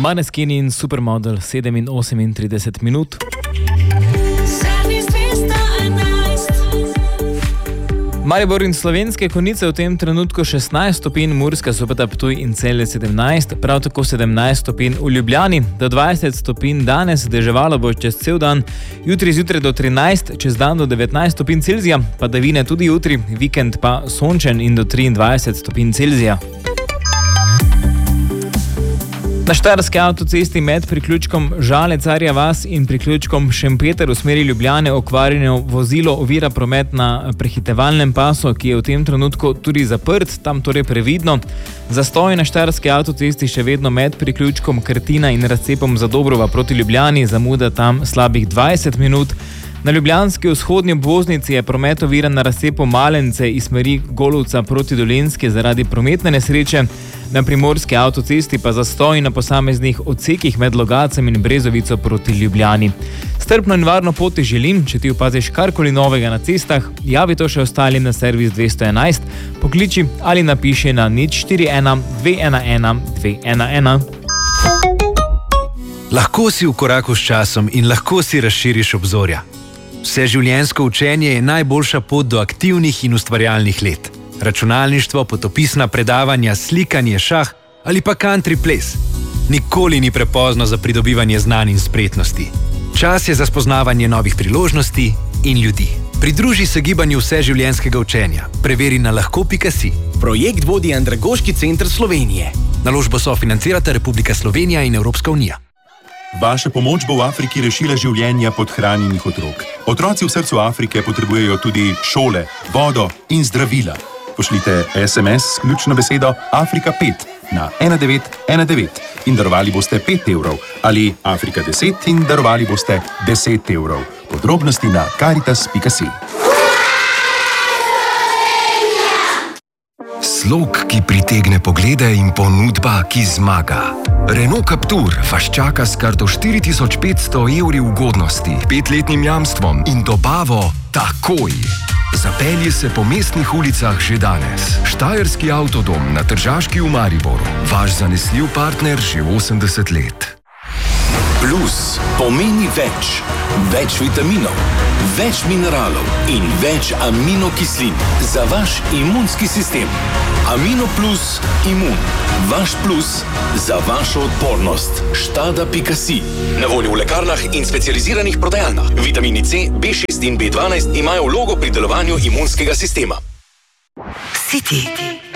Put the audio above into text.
Måneskin in Supermodel 7 in 38 minut. Maribor in Slovenske Konjice v tem trenutku 16 stopinj, Murska Sobota, Ptuj in Celje 17, prav tako 17 stopinj v Ljubljani, do 20 stopinj danes, deževalo bo čez cel dan, jutri zjutraj do 13, čez dan do 19 stopinj Celzija, padavine tudi jutri, vikend pa sončen in do 23 stopinj Celzija. Na Štajerski avtocesti med priključkom Žale-Carja vas in priključkom Šempeter v smeri Ljubljane okvarjeno vozilo ovira promet na prehitevalnem pasu, ki je v tem trenutku tudi zaprt, tam torej previdno. Zastoj na Štajerski avtocesti še vedno med priključkom Krtina in razcepom Zadobrova proti Ljubljani, zamuda tam slabih 20 minut. Na ljubljanski vzhodnji obvoznici je promet oviran na razcepu Malence iz smeri Golovca proti Dolenjski zaradi prometne nesreče. Na primorski avtocesti pa zastoj na posameznih odsekih med Logacem in Brezovico proti Ljubljani. Strpno in varno pot ti želim, če ti opaziš karkoli novega na cestah, javi to še ostalim na servis 211, pokliči ali napiši na 041 211 211. Lahko si v koraku s časom in lahko si razširiš obzorja. Vseživljenjsko učenje je najboljša pot do aktivnih in ustvarjalnih let. Računalništvo, potopisna predavanja, slikanje, šah ali pa country ples. Nikoli ni prepozno za pridobivanje znanj in spretnosti. Čas je za spoznavanje novih priložnosti in ljudi. Pridruži se gibanju vseživljenjskega učenja. Preveri na lahko.si. Projekt vodi Andragoški center Slovenije. Naložbo sofinancirata Republika Slovenija in Evropska unija. Vaša pomoč bo v Afriki rešila življenja podhranjenih otrok. Otroci v srcu Afrike potrebujejo tudi šole, vodo in zdravila. Pošljite SMS s ključno besedo Afrika 5 na 1919 in darovali boste 5 evrov ali Afrika 10 in darovali boste 10 evrov. Podrobnosti na caritas.si. Slog, ki pritegne poglede in ponudba, ki zmaga. Renault Captur vas čaka s kar do 4500 evri ugodnosti, 5-letnim jamstvom in dobavo takoj. Zapelji se po mestnih ulicah že danes. Štajerski avtodom na Tržaški v Mariboru. Vaš zanesljiv partner že 80 let. Plus pomeni več. Več vitaminov, več mineralov in več aminokislin za vaš imunski sistem. Amino Plus Imun. Vaš plus za vašo odpornost. Štada.si. Na voljo v lekarnah in specializiranih prodajalnah. Vitamini C, B6 in B12 imajo vlogo pri delovanju imunskega sistema. City.